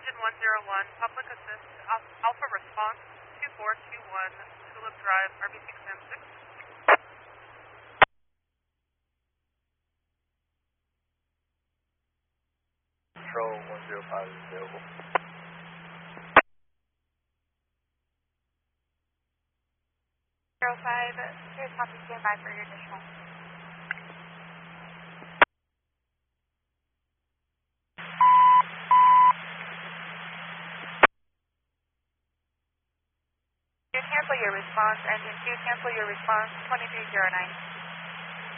Engine 101, public assist, Alpha response, 2421, Tulip Drive, RBC Command 6. Control 105 is available. 05, here's copy, stand by for your additional. Cancel your response, engine 2, cancel your response, 2309.